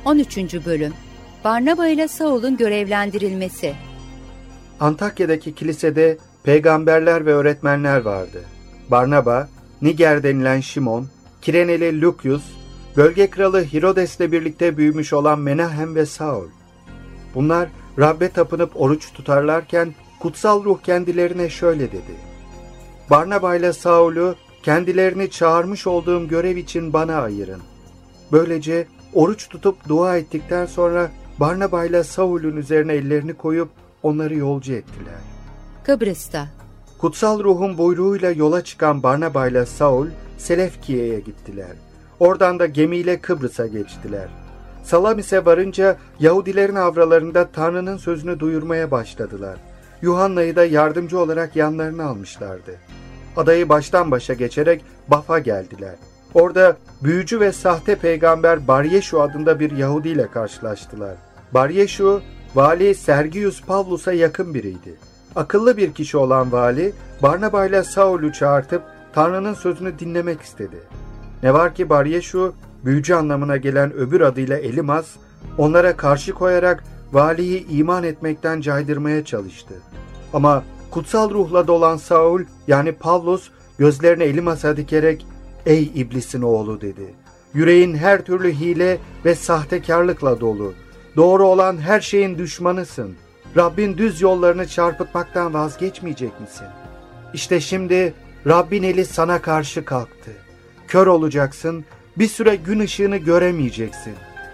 13. Bölüm. Barnaba ile Saul'un görevlendirilmesi. Antakya'daki kilisede peygamberler ve öğretmenler vardı. Barnaba, Niger denilen Şimon, Kireneli Lukyus, bölge kralı Hirodes'le birlikte büyümüş olan Menahem ve Saul. Bunlar Rab'be tapınıp oruç tutarlarken kutsal ruh kendilerine şöyle dedi: Barnaba ile Saul'u kendilerini çağırmış olduğum görev için bana ayırın. Böylece oruç tutup dua ettikten sonra Barnaba ile Saul'un üzerine ellerini koyup onları yolcu ettiler. Kıbrıs'ta. Kutsal ruhun buyruğuyla yola çıkan Barnaba ile Saul, Selefkiye'ye gittiler. Oradan da gemiyle Kıbrıs'a geçtiler. Salamis'e varınca Yahudilerin avralarında Tanrı'nın sözünü duyurmaya başladılar. Yuhanna'yı da yardımcı olarak yanlarına almışlardı. Adayı baştan başa geçerek Baf'a geldiler. Orada büyücü ve sahte peygamber Baryeşu adında bir Yahudi ile karşılaştılar. Baryeşu, vali Sergius Pavlus'a yakın biriydi. Akıllı bir kişi olan vali, Barnaba ile Saul'u çağırtıp Tanrı'nın sözünü dinlemek istedi. Ne var ki Baryeşu, büyücü anlamına gelen öbür adıyla Elimaz, onlara karşı koyarak valiyi iman etmekten caydırmaya çalıştı. Ama kutsal ruhla dolan Saul, yani Pavlus, gözlerini Elimas'a dikerek, "Ey iblisin oğlu," dedi. "Yüreğin her türlü hile ve sahtekarlıkla dolu. Doğru olan her şeyin düşmanısın. Rabbin düz yollarını çarpıtmaktan vazgeçmeyecek misin? İşte şimdi Rabbin eli sana karşı kalktı. Kör olacaksın, bir süre gün ışığını göremeyeceksin."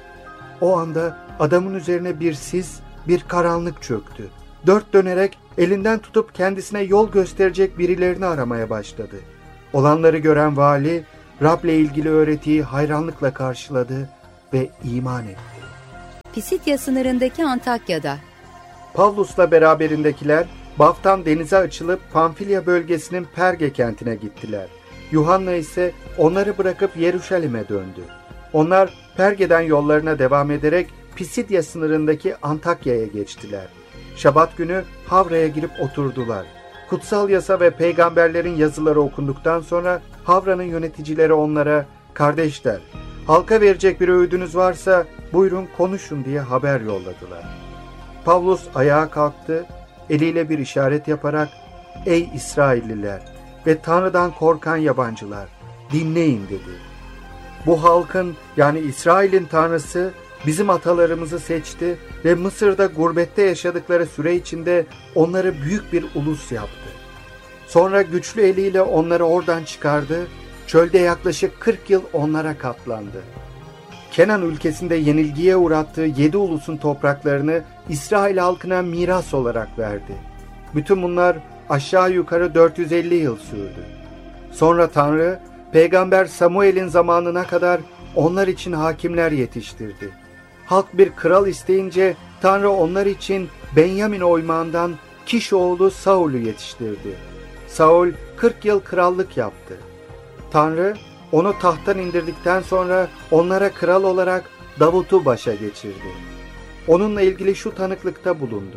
O anda adamın üzerine bir sis, bir karanlık çöktü. Dört dönerek elinden tutup kendisine yol gösterecek birilerini aramaya başladı. Olanları gören vali, Rab'le ilgili öğretiyi hayranlıkla karşıladı ve iman etti. Pisidya sınırındaki Antakya'da. Pavlus'la beraberindekiler Baf'tan denize açılıp Pamfilya bölgesinin Perge kentine gittiler. Yuhanna ise onları bırakıp Yeruşalim'e döndü. Onlar Perge'den yollarına devam ederek Pisidya sınırındaki Antakya'ya geçtiler. Şabat günü Havra'ya girip oturdular. Kutsal yasa ve peygamberlerin yazıları okunduktan sonra Havra'nın yöneticileri onlara, "Kardeşler, halka verecek bir öğüdünüz varsa buyurun konuşun," diye haber yolladılar. Pavlus ayağa kalktı, eliyle bir işaret yaparak, "Ey İsrailliler ve Tanrı'dan korkan yabancılar, dinleyin," dedi. "Bu halkın, yani İsrail'in Tanrısı bizim atalarımızı seçti ve Mısır'da gurbette yaşadıkları süre içinde onları büyük bir ulus yaptı. Sonra güçlü eliyle onları oradan çıkardı, çölde yaklaşık 40 yıl onlara katlandı. Kenan ülkesinde yenilgiye uğrattığı 7 ulusun topraklarını İsrail halkına miras olarak verdi. Bütün bunlar aşağı yukarı 450 yıl sürdü. Sonra Tanrı, Peygamber Samuel'in zamanına kadar onlar için hakimler yetiştirdi. Halk bir kral isteyince Tanrı onlar için Benyamin oymağından Kiş oğlu Saul'u yetiştirdi. Saul 40 yıl krallık yaptı. Tanrı onu tahttan indirdikten sonra onlara kral olarak Davut'u başa geçirdi. Onunla ilgili şu tanıklıkta bulundu: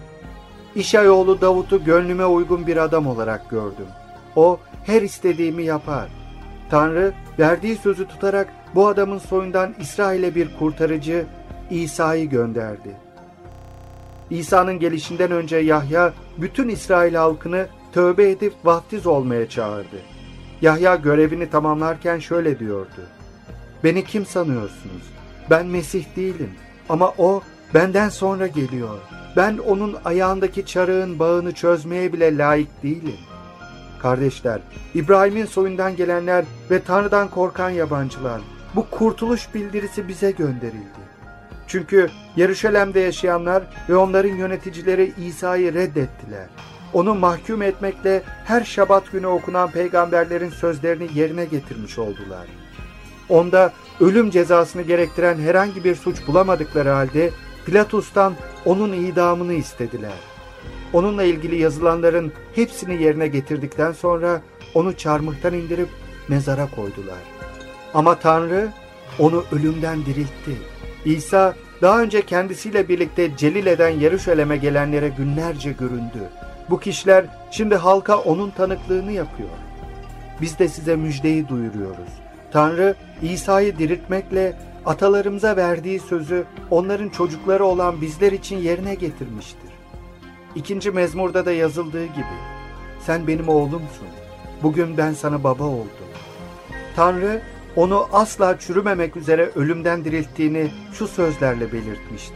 "İşay oğlu Davut'u gönlüme uygun bir adam olarak gördüm. O her istediğimi yapar." Tanrı verdiği sözü tutarak bu adamın soyundan İsrail'e bir kurtarıcı, İsa'yı gönderdi. İsa'nın gelişinden önce Yahya bütün İsrail halkını tövbe edip vaftiz olmaya çağırdı. Yahya görevini tamamlarken şöyle diyordu: "Beni kim sanıyorsunuz? Ben Mesih değilim ama o benden sonra geliyor. Ben onun ayağındaki çarığın bağını çözmeye bile layık değilim." Kardeşler, İbrahim'in soyundan gelenler ve Tanrı'dan korkan yabancılar, bu kurtuluş bildirisi bize gönderildi. Çünkü Yeruşalim'de yaşayanlar ve onların yöneticileri İsa'yı reddettiler. Onu mahkum etmekle her Şabat günü okunan peygamberlerin sözlerini yerine getirmiş oldular. Onda ölüm cezasını gerektiren herhangi bir suç bulamadıkları halde Pilatus'tan onun idamını istediler. Onunla ilgili yazılanların hepsini yerine getirdikten sonra onu çarmıhtan indirip mezara koydular. Ama Tanrı onu ölümden diriltti. İsa daha önce kendisiyle birlikte Celile'den Yeruşalim'e gelenlere günlerce göründü. Bu kişiler şimdi halka onun tanıklığını yapıyor. Biz de size müjdeyi duyuruyoruz. Tanrı İsa'yı diriltmekle atalarımıza verdiği sözü onların çocukları olan bizler için yerine getirmiştir. 2. mezmurda da yazıldığı gibi, sen benim oğlumsun, bugün ben sana baba oldum. Tanrı onu asla çürümemek üzere ölümden dirilttiğini şu sözlerle belirtmiştir.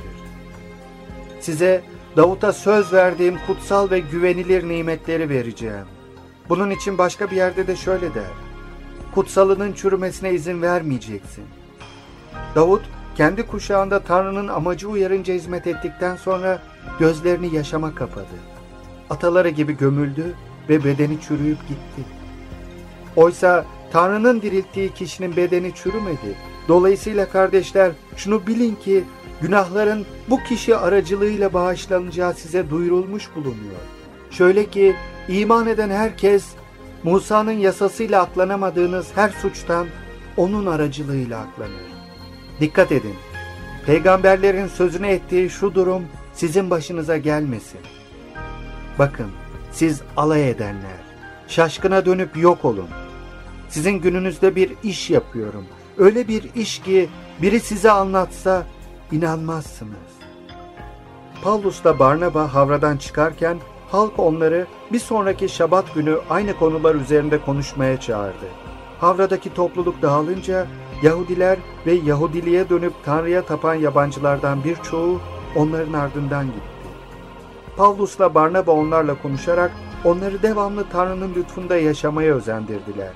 Size Davut'a söz verdiğim kutsal ve güvenilir nimetleri vereceğim. Bunun için başka bir yerde de şöyle der: kutsalının çürümesine izin vermeyeceksin. Davut kendi kuşağında Tanrı'nın amacı uyarınca hizmet ettikten sonra gözlerini yaşama kapadı. Ataları gibi gömüldü ve bedeni çürüyüp gitti. Oysa Tanrı'nın dirilttiği kişinin bedeni çürümedi. Dolayısıyla kardeşler, şunu bilin ki günahların bu kişi aracılığıyla bağışlanacağı size duyurulmuş bulunuyor. Şöyle ki iman eden herkes Musa'nın yasasıyla aklanamadığınız her suçtan onun aracılığıyla aklanır. Dikkat edin, peygamberlerin sözünü ettiği şu durum sizin başınıza gelmesin. Bakın, siz alay edenler, şaşkına dönüp yok olun. Sizin gününüzde bir iş yapıyorum. Öyle bir iş ki biri size anlatsa inanmazsınız. Pavlus'la Barnaba havradan çıkarken halk onları bir sonraki Şabat günü aynı konular üzerinde konuşmaya çağırdı. Havradaki topluluk dağılınca Yahudiler ve Yahudiliğe dönüp Tanrı'ya tapan yabancılardan birçoğu onların ardından gitti. Pavlus'la Barnaba onlarla konuşarak onları devamlı Tanrı'nın lütfunda yaşamaya özendirdiler.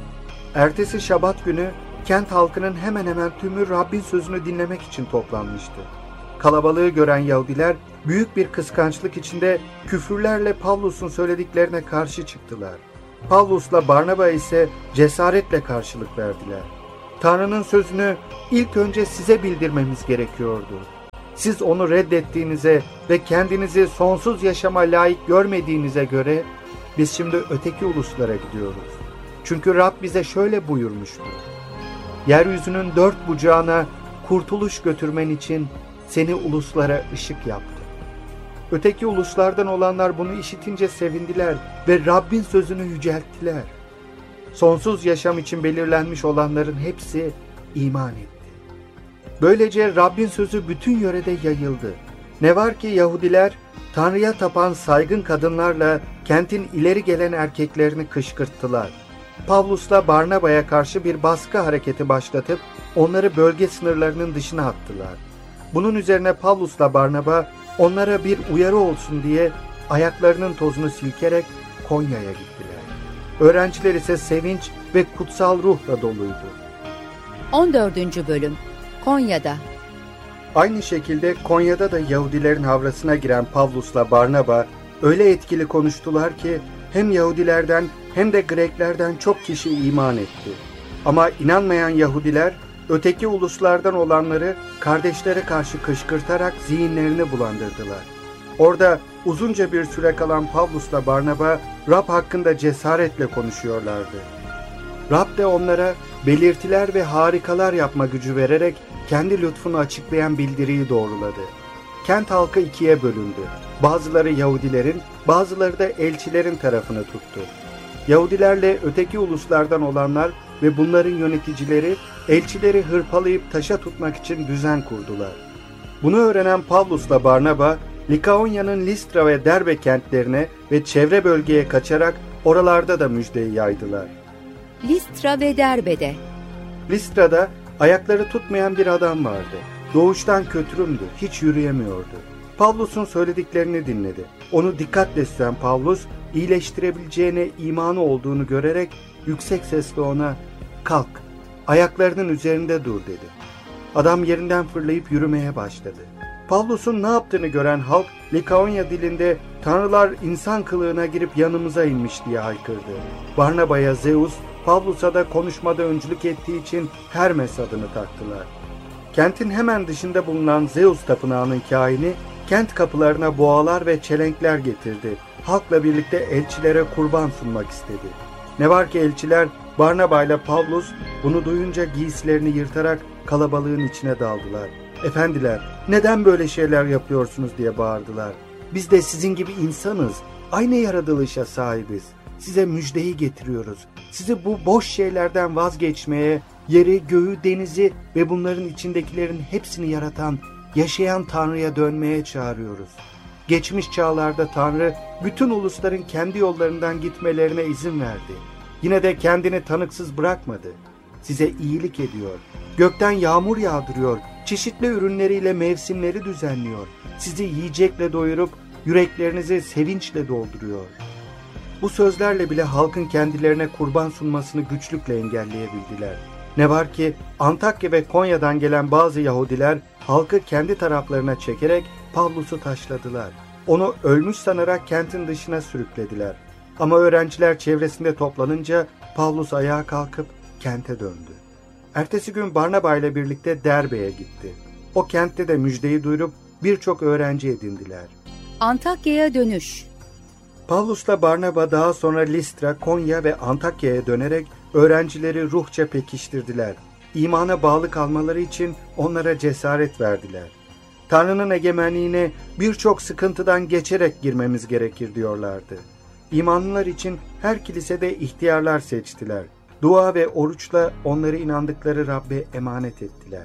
Ertesi Şabat günü kent halkının hemen hemen tümü Rabbin sözünü dinlemek için toplanmıştı. Kalabalığı gören Yahudiler büyük bir kıskançlık içinde küfürlerle Pavlus'un söylediklerine karşı çıktılar. Pavlus'la Barnaba ise cesaretle karşılık verdiler. Tanrı'nın sözünü ilk önce size bildirmemiz gerekiyordu. Siz onu reddettiğinize ve kendinizi sonsuz yaşama layık görmediğinize göre biz şimdi öteki uluslara gidiyoruz. Çünkü Rab bize şöyle buyurmuştur: yeryüzünün dört bucağına kurtuluş götürmen için seni uluslara ışık yaptım. Öteki uluslardan olanlar bunu işitince sevindiler ve Rabbin sözünü yücelttiler. Sonsuz yaşam için belirlenmiş olanların hepsi iman etti. Böylece Rabbin sözü bütün yörede yayıldı. Ne var ki Yahudiler Tanrı'ya tapan saygın kadınlarla kentin ileri gelen erkeklerini kışkırttılar. Pavlus'la Barnaba'ya karşı bir baskı hareketi başlatıp onları bölge sınırlarının dışına attılar. Bunun üzerine Pavlus'la Barnaba onlara bir uyarı olsun diye ayaklarının tozunu silkerek Konya'ya gittiler. Öğrenciler ise sevinç ve kutsal ruhla doluydu. 14. Bölüm Konya'da. Aynı şekilde Konya'da da Yahudilerin havrasına giren Pavlus'la Barnaba öyle etkili konuştular ki hem Yahudilerden hem de Greklerden çok kişi iman etti. Ama inanmayan Yahudiler öteki uluslardan olanları kardeşlere karşı kışkırtarak zihinlerini bulandırdılar. Orada uzunca bir süre kalan Pavlus'la Barnaba Rab hakkında cesaretle konuşuyorlardı. Rab de onlara belirtiler ve harikalar yapma gücü vererek kendi lütfunu açıklayan bildiriyi doğruladı. Kent halkı ikiye bölündü. Bazıları Yahudilerin, bazıları da elçilerin tarafını tuttu. Yahudilerle öteki uluslardan olanlar ve bunların yöneticileri elçileri hırpalayıp taşa tutmak için düzen kurdular. Bunu öğrenen Pavlus'la Barnaba, Likaonya'nın Listra ve Derbe kentlerine ve çevre bölgeye kaçarak oralarda da müjdeyi yaydılar. Listra ve Derbe'de. Listra'da ayakları tutmayan bir adam vardı. Doğuştan kötürümdü, hiç yürüyemiyordu. Pavlus'un söylediklerini dinledi. Onu dikkatle süzen Pavlus, iyileştirebileceğine imanı olduğunu görerek yüksek sesle ona "Kalk, ayaklarının üzerinde dur" dedi. Adam yerinden fırlayıp yürümeye başladı. Pavlus'un ne yaptığını gören halk Likaonya dilinde "Tanrılar insan kılığına girip yanımıza inmiş" diye haykırdı. Barnaba'ya Zeus, Pavlus'a da konuşmada öncülük ettiği için Hermes adını taktılar. Kentin hemen dışında bulunan Zeus tapınağının kâhini kent kapılarına boğalar ve çelenkler getirdi. Halkla birlikte elçilere kurban sunmak istedi. Ne var ki elçiler Barnaba ile Pavlus bunu duyunca giysilerini yırtarak kalabalığın içine daldılar. "Efendiler, neden böyle şeyler yapıyorsunuz?" diye bağırdılar. "Biz de sizin gibi insanız. Aynı yaratılışa sahibiz. Size müjdeyi getiriyoruz. Sizi bu boş şeylerden vazgeçmeye Yeri, göğü, denizi ve bunların içindekilerin hepsini yaratan, yaşayan Tanrı'ya dönmeye çağırıyoruz. Geçmiş çağlarda Tanrı bütün ulusların kendi yollarından gitmelerine izin verdi. Yine de kendini tanıksız bırakmadı. Size iyilik ediyor. Gökten yağmur yağdırıyor. Çeşitli ürünleriyle mevsimleri düzenliyor. Sizi yiyecekle doyurup yüreklerinizi sevinçle dolduruyor. Bu sözlerle bile halkın kendilerine kurban sunmasını güçlükle engelleyebildiler. Ne var ki Antakya ve Konya'dan gelen bazı Yahudiler halkı kendi taraflarına çekerek Pavlus'u taşladılar. Onu ölmüş sanarak kentin dışına sürüklediler. Ama öğrenciler çevresinde toplanınca Pavlus ayağa kalkıp kente döndü. Ertesi gün Barnaba ile birlikte Derbe'ye gitti. O kentte de müjdeyi duyurup birçok öğrenci edindiler. Antakya'ya dönüş. Pavlus'la Barnaba daha sonra Listra, Konya ve Antakya'ya dönerek öğrencileri ruhça pekiştirdiler. İmana bağlı kalmaları için onlara cesaret verdiler. Tanrı'nın egemenliğine birçok sıkıntıdan geçerek girmemiz gerekir diyorlardı. İmanlılar için her kilisede ihtiyarlar seçtiler. Dua ve oruçla onları inandıkları Rabbe emanet ettiler.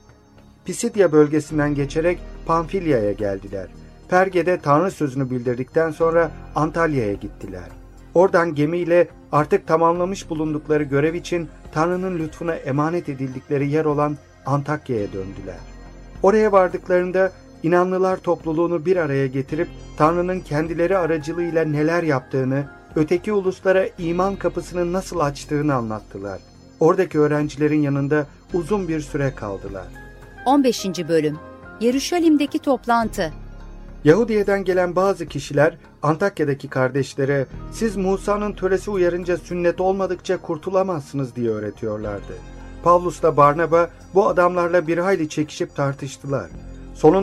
Pisidya bölgesinden geçerek Pamfilya'ya geldiler. Perge'de Tanrı sözünü bildirdikten sonra Antalya'ya gittiler. Oradan gemiyle artık tamamlamış bulundukları görev için Tanrı'nın lütfuna emanet edildikleri yer olan Antakya'ya döndüler. Oraya vardıklarında inanlılar topluluğunu bir araya getirip Tanrı'nın kendileri aracılığıyla neler yaptığını, öteki uluslara iman kapısını nasıl açtığını anlattılar. Oradaki öğrencilerin yanında uzun bir süre kaldılar. 15. Bölüm. Yeruşalim'deki toplantı. Yahudiye'den gelen bazı kişiler Antakya'daki kardeşlere siz Musa'nın töresi uyarınca sünnet olmadıkça kurtulamazsınız diye öğretiyorlardı. Pavlus'la Barnaba bu adamlarla bir hayli çekişip tartıştılar.